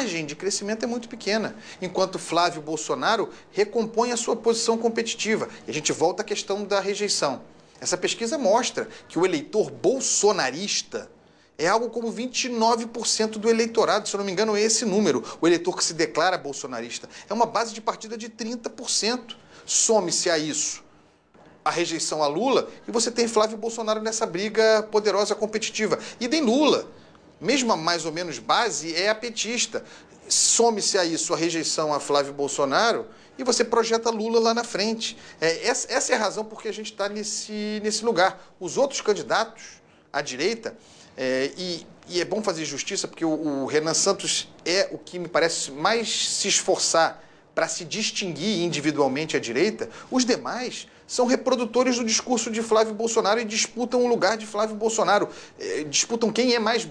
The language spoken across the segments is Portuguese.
margem de crescimento é muito pequena, enquanto Flávio Bolsonaro recompõe a sua posição competitiva. E a gente volta à questão da rejeição. Essa pesquisa mostra que o eleitor bolsonarista é algo como 29% do eleitorado, se eu não me engano é esse número, o eleitor que se declara bolsonarista. É uma base de partida de 30%. Some-se a isso a rejeição a Lula e você tem Flávio Bolsonaro nessa briga poderosa competitiva. E tem Lula, mesma mais ou menos base, é a petista. Some-se a isso a rejeição a Flávio Bolsonaro e você projeta Lula lá na frente. Essa é a razão por que a gente está nesse lugar. Os outros candidatos à direita, e é bom fazer justiça, porque o Renan Santos é o que me parece mais se esforçar para se distinguir individualmente à direita. Os demais são reprodutores do discurso de Flávio Bolsonaro e disputam o lugar de Flávio Bolsonaro. Disputam quem é mais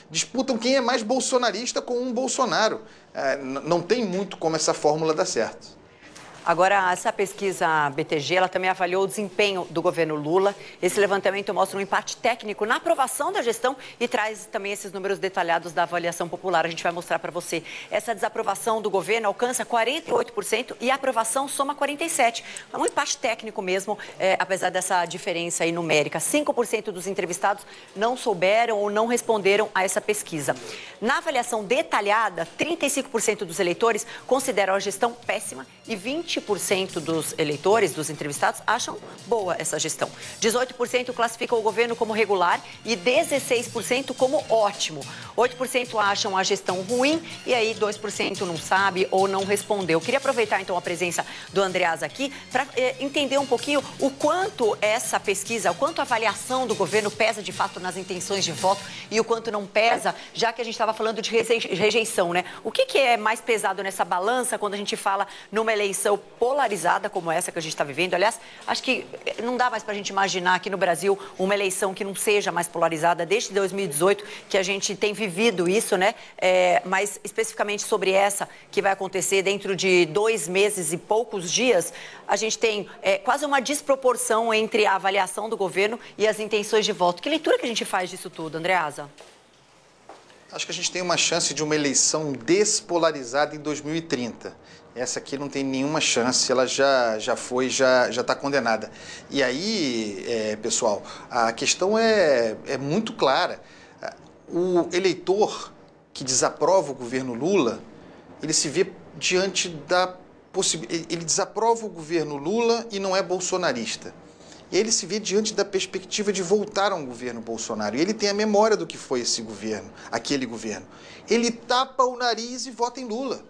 bolsonarista com um Bolsonaro. Não tem muito como essa fórmula dar certo. Agora, essa pesquisa BTG, ela também avaliou o desempenho do governo Lula. Esse levantamento mostra um empate técnico na aprovação da gestão e traz também esses números detalhados da avaliação popular. A gente vai mostrar para você. Essa desaprovação do governo alcança 48% e a aprovação soma 47%. É um empate técnico mesmo, apesar dessa diferença aí numérica. 5% dos entrevistados não souberam ou não responderam a essa pesquisa. Na avaliação detalhada, 35% dos eleitores consideram a gestão péssima e 20% dos eleitores, dos entrevistados, acham boa essa gestão. 18% classificam o governo como regular e 16% como ótimo. 8% acham a gestão ruim e aí 2% não sabe ou não respondeu. Queria aproveitar então a presença do Andreasa aqui para entender um pouquinho o quanto essa pesquisa, o quanto a avaliação do governo pesa de fato nas intenções de voto e o quanto não pesa, já que a gente estava falando de rejeição, né? O que é mais pesado nessa balança quando a gente fala numa eleição polarizada como essa que a gente está vivendo? Aliás, acho que não dá mais para a gente imaginar aqui no Brasil uma eleição que não seja mais polarizada desde 2018, que a gente tem vivido isso, né? Mas especificamente sobre essa que vai acontecer dentro de 2 meses e poucos dias, a gente tem quase uma desproporção entre a avaliação do governo e as intenções de voto. Que leitura que a gente faz disso tudo, Andreasa? Acho que a gente tem uma chance de uma eleição despolarizada em 2030. Essa aqui não tem nenhuma chance, ela já está condenada. E aí, pessoal, a questão é muito clara. O eleitor que desaprova o governo Lula, ele se vê diante da possibilidade. Ele desaprova o governo Lula e não é bolsonarista. Ele se vê diante da perspectiva de voltar a um governo Bolsonaro. E ele tem a memória do que foi esse governo, aquele governo. Ele tapa o nariz e vota em Lula.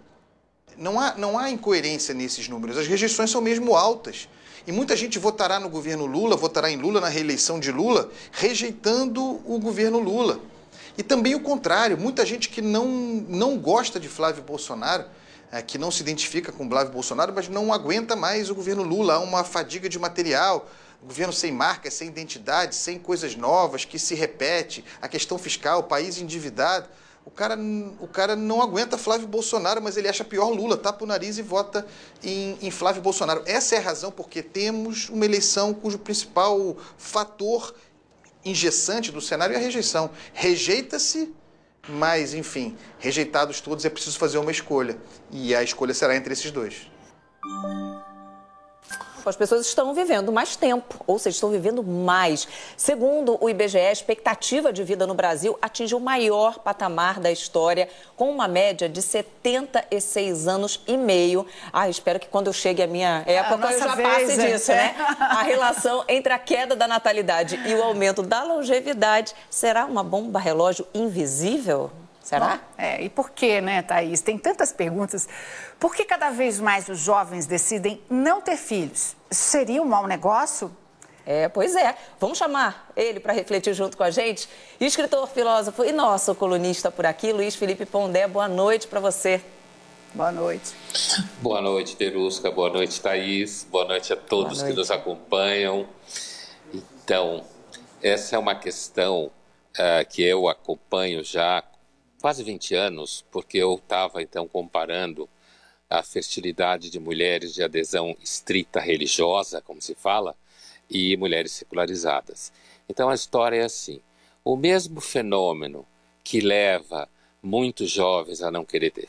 Não há incoerência nesses números. As rejeições são mesmo altas. E muita gente votará no governo Lula, votará em Lula, na reeleição de Lula, rejeitando o governo Lula. E também o contrário. Muita gente que não gosta de Flávio Bolsonaro, que não se identifica com Flávio Bolsonaro, mas não aguenta mais o governo Lula. Há uma fadiga de material. Governo sem marca, sem identidade, sem coisas novas, que se repete, a questão fiscal, o país endividado. O cara não aguenta Flávio Bolsonaro, mas ele acha pior Lula, tapa o nariz e vota em Flávio Bolsonaro. Essa é a razão porque temos uma eleição cujo principal fator engessante do cenário é a rejeição. Rejeita-se, mas, enfim, rejeitados todos, é preciso fazer uma escolha. E a escolha será entre esses dois. As pessoas estão vivendo mais tempo, ou seja, estão vivendo mais. Segundo o IBGE, a expectativa de vida no Brasil atinge o maior patamar da história, com uma média de 76 anos e meio. Espero que quando eu chegue a minha época eu já passe disso, né? A relação entre a queda da natalidade e o aumento da longevidade será uma bomba relógio invisível? Será? E por quê, né, Thaís? Tem tantas perguntas. Por que cada vez mais os jovens decidem não ter filhos? Seria um mau negócio? Pois é. Vamos chamar ele para refletir junto com a gente. Escritor, filósofo e nosso colunista por aqui, Luiz Felipe Pondé. Boa noite para você. Boa noite. Boa noite, Verusca. Boa noite, Thaís. Boa noite a todos que nos acompanham. Então, essa é uma questão que eu acompanho já quase 20 anos, porque eu estava, então, comparando a fertilidade de mulheres de adesão estrita religiosa, como se fala, e mulheres secularizadas. Então, a história é assim. O mesmo fenômeno que leva muitos jovens a não querer ter